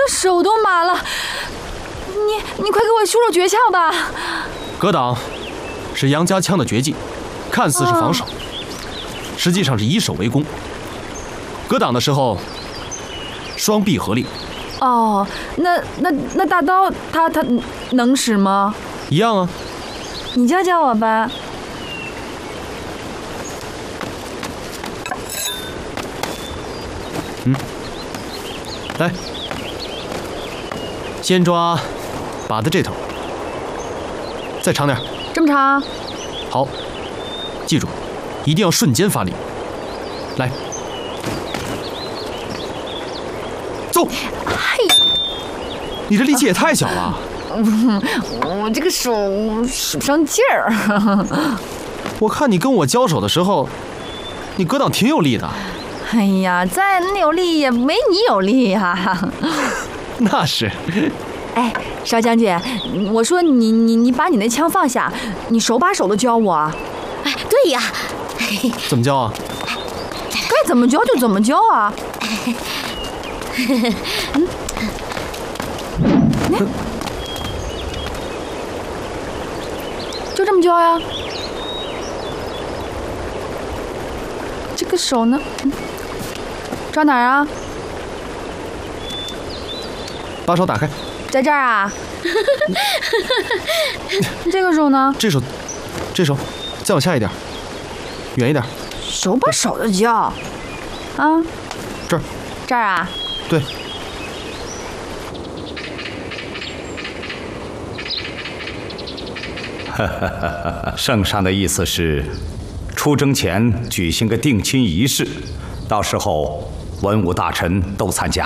这手都麻了。你快给我输入绝枪吧！ 格挡是杨家枪的绝技，看似是防守，实际上是以守为攻。格挡的时候，双臂合力。 哦，那大刀它能使吗？ 一样啊。 你教我吧。 来，先抓靶的这头，再长点， 这么长？ 好，记住，一定要瞬间发力。来，走！ 嘿， 你这力气也太小了。 我这个手使不上劲儿。 我看你跟我交手的时候，你格挡挺有力的。 哎呀，再有力也没你有力呀。 那是。 哎，邵将军，我说你把你那枪放下，你手把手的教我。 哎，对呀。 怎么教啊？ 该怎么教就怎么教啊。就这么教呀。这个手呢？抓哪儿啊？ 把手打开。 在这儿啊。这个手呢？ 这手，再往下一点，远一点。 手把手的教。啊？这儿啊？ 对。 圣上的意思是，出征前举行个定亲仪式，到时候文武大臣都参加。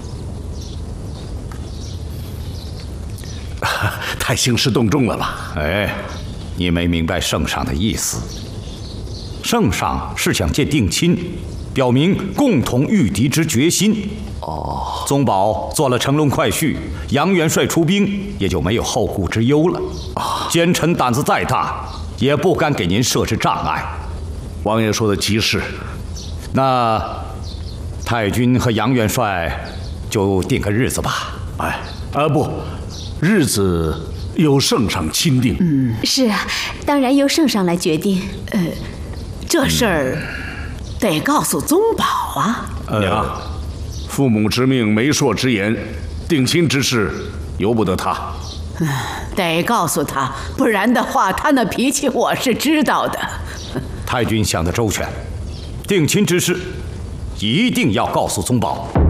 太兴师动众了吧？ 哎，你没明白圣上的意思。圣上是想借定亲，表明共同御敌之决心。 哦， 宗保做了乘龙快婿，杨元帅出兵，也就没有后顾之忧了。奸臣胆子再大，也不敢给您设置障碍。 王爷说的极是。 那太君和杨元帅就定个日子吧。 哎，不，日子由圣上亲定。 是啊，当然由圣上来决定。 这事儿得告诉宗保啊。 娘，父母之命，媒妁之言，定亲之事由不得他。 得告诉他，不然的话，他那脾气我是知道的。 太君想得周全，定亲之事一定要告诉宗保。